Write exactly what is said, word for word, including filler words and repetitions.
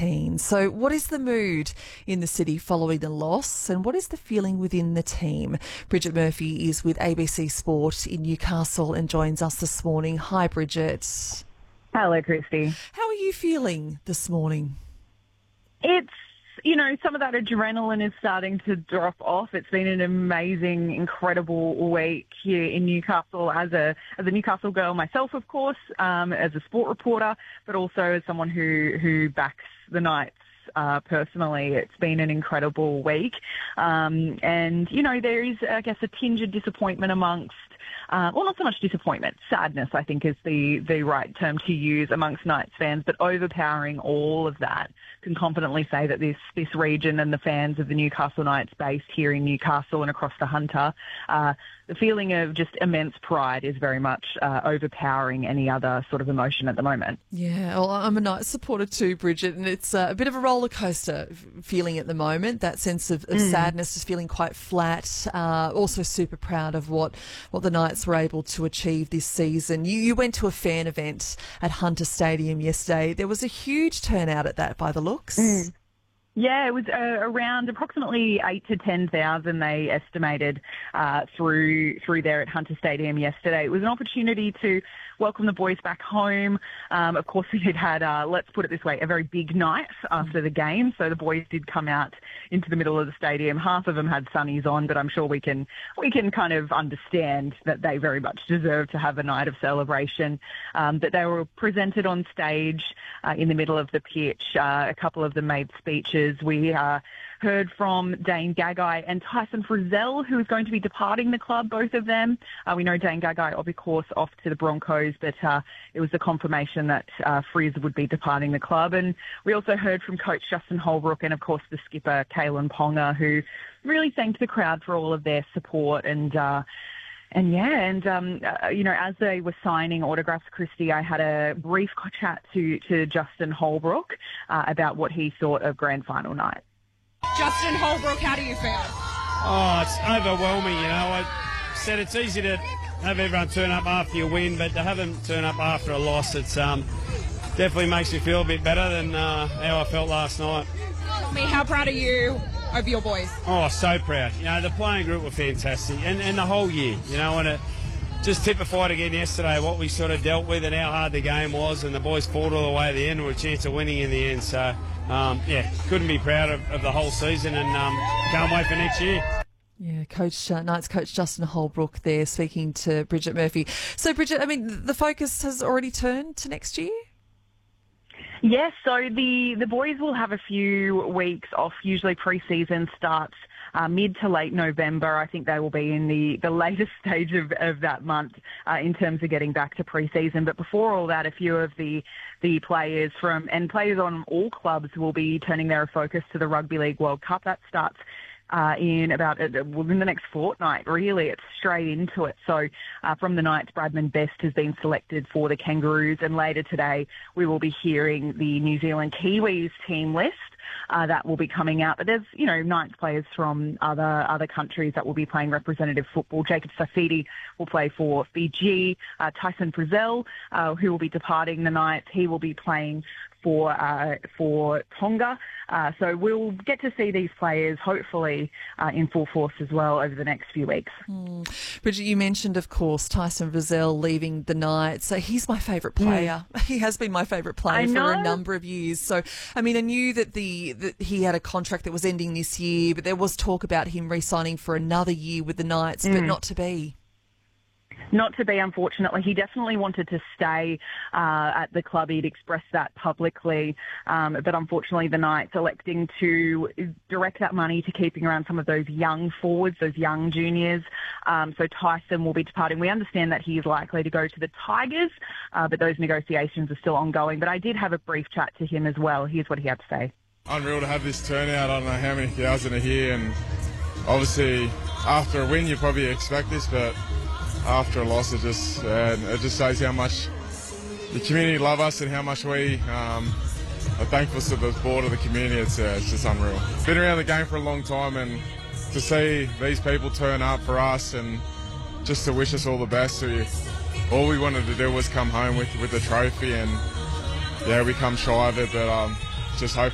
eighteen. So what is the mood in the city following the loss, and what is the feeling within the team? Bridget Murphy is with A B C Sport in Newcastle and joins us this morning. Hi, Bridget. Hello, Christy. How are you feeling this morning? It's, you know, some of that adrenaline is starting to drop off. It's been an amazing, incredible week here in Newcastle as a as a Newcastle girl myself, of course, um, as a sport reporter, but also as someone who, who backs the Knights. Uh, personally, it's been an incredible week. Um, and, you know, there is, I guess, a tinge of disappointment amongst, uh, well, not so much disappointment, sadness, I think is the, the right term to use amongst Knights fans, but overpowering all of that, can confidently say that this, this region and the fans of the Newcastle Knights based here in Newcastle and across the Hunter, uh, the feeling of just immense pride is very much uh, overpowering any other sort of emotion at the moment. Yeah, well, I'm a Knights supporter too, Bridget, and it's uh, a bit of a roller coaster feeling at the moment. That sense of, of mm. sadness, just feeling quite flat. Uh, also super proud of what, what the Knights were able to achieve this season. You, you went to a fan event at Hunter Stadium yesterday. There was a huge turnout at that by the looks. Mm. Yeah, it was uh, around approximately eight to ten thousand. They estimated uh, through through there at Hunter Stadium yesterday. It was an opportunity to welcome the boys back home. Um, of course, we had had, uh, let's put it this way, a very big night after the game. So the boys did come out into the middle of the stadium. Half of them had sunnies on, but I'm sure we can we can kind of understand that they very much deserve to have a night of celebration. Um, but they were presented on stage uh, in the middle of the pitch. Uh, a couple of them made speeches. We uh, heard from Dane Gagai and Tyson Frizzell, who is going to be departing the club, both of them. Uh, we know Dane Gagai, of course, off to the Broncos, but uh, it was the confirmation that uh, Frizz would be departing the club. And we also heard from coach Justin Holbrook and, of course, the skipper, Kalen Ponga, who really thanked the crowd for all of their support. And uh, And yeah, and um, uh, you know, as they were signing autographs, Christy, I had a brief chat to, to Justin Holbrook uh, about what he thought of grand final night. Justin Holbrook, how do you feel? Oh, it's overwhelming, you know. I said it's easy to have everyone turn up after you win, but to have them turn up after a loss, it's um, definitely makes me feel a bit better than uh, how I felt last night. I mean, how proud are you of your boys? Oh, so proud. You know, the playing group were fantastic, and, and the whole year, you know, and it just typified again yesterday what we sort of dealt with and how hard the game was, and the boys fought all the way to the end with a chance of winning in the end. So, um, yeah, couldn't be proud of, of the whole season, and um, can't wait for next year. Yeah, Coach uh, Knights coach Justin Holbrook there speaking to Bridget Murphy. So, Bridget, I mean, the focus has already turned to next year? Yes, so the, the boys will have a few weeks off. Usually pre-season starts uh, mid to late November. I think they will be in the, the latest stage of, of that month uh, in terms of getting back to pre-season. But before all that, a few of the, the players from and players on all clubs will be turning their focus to the Rugby League World Cup. That starts Uh, in about uh, within the next fortnight, really. It's straight into it. So uh, from the Knights, Bradman Best has been selected for the Kangaroos, and later today we will be hearing the New Zealand Kiwis team list. Uh, that will be coming out. But there's, you know, Knights players from other other countries that will be playing representative football. Jacob Safidi will play for Fiji. Uh, Tyson Frizzell, uh, who will be departing the Knights, he will be playing for uh, for Tonga. Uh, so we'll get to see these players, hopefully, uh, in full force as well over the next few weeks. Mm. Bridget, you mentioned, of course, Tyson Frizzell leaving the Knights. So he's my favourite player. Mm. He has been my favourite player for a number of years. So, I mean, I knew that the that he had a contract that was ending this year, but there was talk about him re-signing for another year with the Knights, mm. but not to be. Not to be, unfortunately. He definitely wanted to stay uh, at the club. He'd expressed that publicly. Um, but unfortunately, the Knights electing to direct that money to keeping around some of those young forwards, those young juniors. Um, so Tyson will be departing. We understand that he is likely to go to the Tigers, uh, but those negotiations are still ongoing. But I did have a brief chat to him as well. Here's what he had to say. Unreal to have this turnout. I don't know how many thousand are here. And obviously, after a win, you probably expect this, but after a loss, it just uh, it just shows how much the community love us and how much we um, are thankful to the board of the community. It's, uh, it's just unreal. Been around the game for a long time, and to see these people turn up for us and just to wish us all the best. So we, all we wanted to do was come home with, with the trophy, and yeah, we come shy of it, but um, just hope